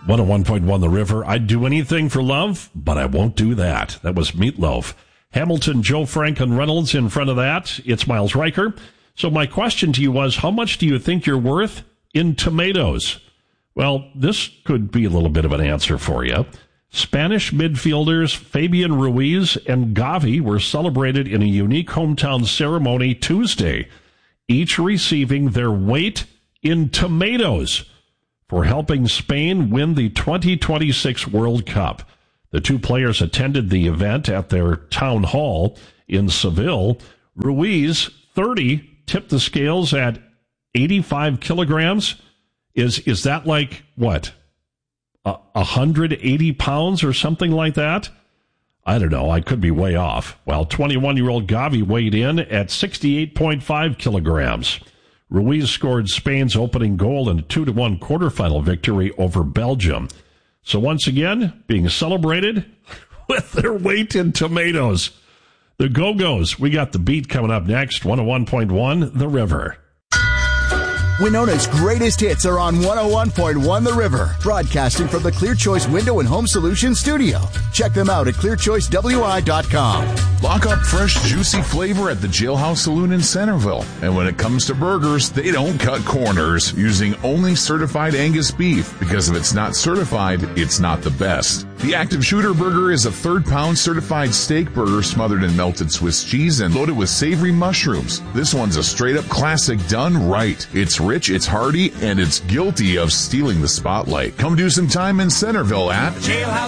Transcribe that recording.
101.1 The River. I'd do anything for love, but I won't do that. That was Meatloaf. Hamilton, Joe Frank, and Reynolds in front of that. It's Miles Riker. So my question to you was, how much do you think you're worth in tomatoes? Well, this could be a little bit of an answer for you. Spanish midfielders Fabian Ruiz and Gavi were celebrated in a unique hometown ceremony Tuesday, each receiving their weight in tomatoes for helping Spain win the 2026 World Cup. The two players attended the event at their town hall in Seville. Ruiz, 30, tipped the scales at 85 kilograms. Is that like, what, 180 pounds or something like that? I don't know. I could be way off. While 21-year-old Gavi weighed in at 68.5 kilograms. Ruiz scored Spain's opening goal in a 2-1 quarterfinal victory over Belgium. So once again, being celebrated with their weight in tomatoes. The Go-Go's. We got the beat coming up next. 101.1 The River. Winona's greatest hits are on 101.1 The River, broadcasting from the Clear Choice Window and Home Solutions studio. Check them out at clearchoicewi.com. Lock up fresh, juicy flavor at the Jailhouse Saloon in Centerville. And when it comes to burgers, they don't cut corners, using only certified Angus beef, because if it's not certified, it's not the best. The Active Shooter Burger is a third-pound certified steak burger smothered in melted Swiss cheese and loaded with savory mushrooms. This one's a straight-up classic done right. It's rich, it's hearty, and it's guilty of stealing the spotlight. Come do some time in Centerville at Jailhouse